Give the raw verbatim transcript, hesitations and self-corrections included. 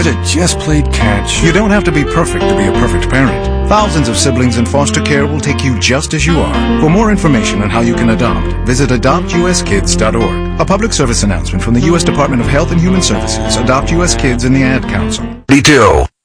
It just played catch. You don't have to be perfect to be a perfect parent. Thousands of siblings in foster care will take you just as you are. For more information on how you can adopt, visit adopt u s kids dot org. A public service announcement from the U S Department of Health and Human Services, Adopt U S Kids, and the Ad Council. D two.